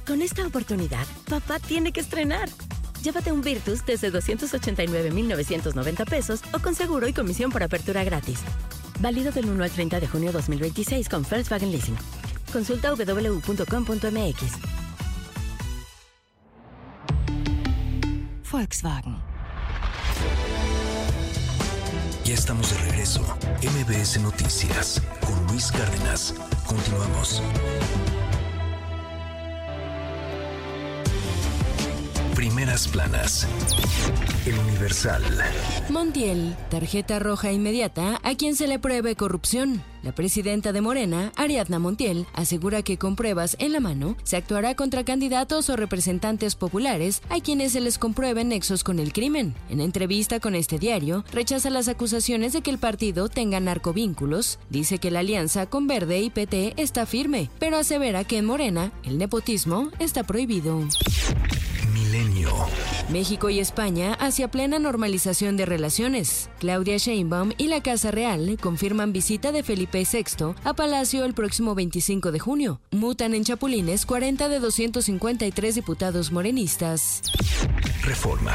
Con esta oportunidad, papá tiene que estrenar. Llévate un Virtus desde 289,990 pesos o con seguro y comisión por apertura gratis. Válido del 1 al 30 de junio 2026 con Volkswagen Leasing. Consulta www.com.mx. Volkswagen. Ya estamos de regreso. MBS Noticias con Luis Cárdenas. Continuamos. Primeras planas. El Universal. Montiel, tarjeta roja inmediata a quien se le pruebe corrupción. La presidenta de Morena, Ariadna Montiel, asegura que con pruebas en la mano se actuará contra candidatos o representantes populares a quienes se les comprueben nexos con el crimen. En entrevista con este diario, rechaza las acusaciones de que el partido tenga narcovínculos, dice que la alianza con Verde y PT está firme, pero asevera que en Morena el nepotismo está prohibido. Milenio. México y España hacia plena normalización de relaciones. Claudia Sheinbaum y la Casa Real confirman visita de Felipe VI a Palacio el próximo 25 de junio. Mutan en Chapulines 40 de 253 diputados morenistas. Reforma.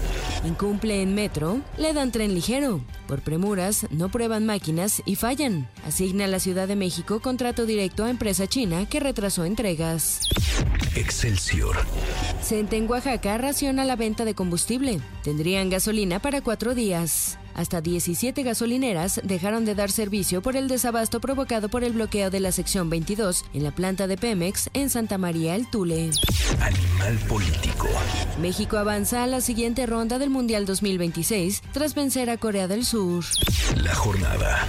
Incumple en Metro, le dan tren ligero. Por premuras, no prueban máquinas y fallan. Asigna a la Ciudad de México contrato directo a empresa china que retrasó entregas. Excelsior. CENTE en Oaxaca raciona la venta de combustible. Tendrían gasolina para 4 días. Hasta 17 gasolineras dejaron de dar servicio por el desabasto provocado por el bloqueo de la sección 22 en la planta de Pemex en Santa María el Tule. Animal político. México avanza a la siguiente ronda del Mundial 2026 tras vencer a Corea del Sur. La jornada.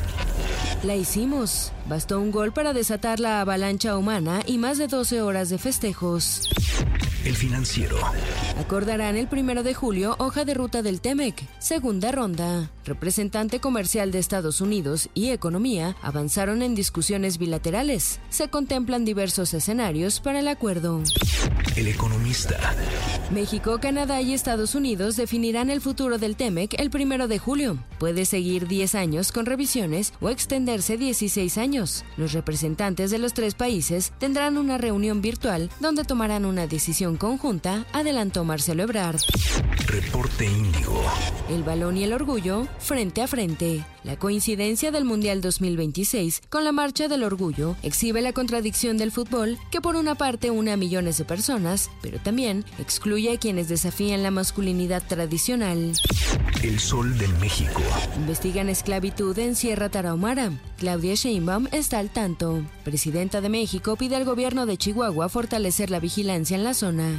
La hicimos. Bastó un gol para desatar la avalancha humana y más de 12 horas de festejos. El Financiero. Acordarán el 1 de julio hoja de ruta del TEMEC. Segunda ronda. Representante comercial de Estados Unidos y Economía avanzaron en discusiones bilaterales. Se contemplan diversos escenarios para el acuerdo. El Economista. México, Canadá y Estados Unidos definirán el futuro del TEMEC el 1 de julio. Puede seguir 10 años con revisiones o extenderse 16 años. Los representantes de los 3 países tendrán una reunión virtual donde tomarán una decisión conjunta, adelantó Marcelo Ebrard. Reporte Índigo. El balón y el orgullo frente a frente. La coincidencia del Mundial 2026 con la Marcha del Orgullo exhibe la contradicción del fútbol, que por una parte une a millones de personas, pero también excluye a quienes desafían la masculinidad tradicional. El Sol de México. Investigan esclavitud en Sierra Tarahumara. Claudia Sheinbaum está al tanto. Presidenta de México pide al gobierno de Chihuahua fortalecer la vigilancia en la zona.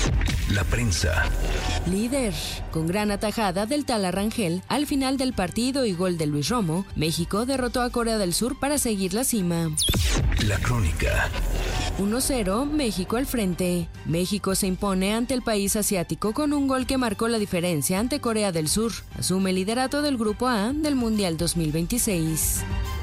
La Prensa. Líder. Con gran atajada del Tala Rangel al final del partido y gol de Luis Romo, México derrotó a Corea del Sur para seguir la cima. La Crónica. 1-0, México al frente. México se impone ante el país asiático con un gol que marcó la diferencia ante Corea del Sur. Asume el liderato del Grupo A del Mundial 2026.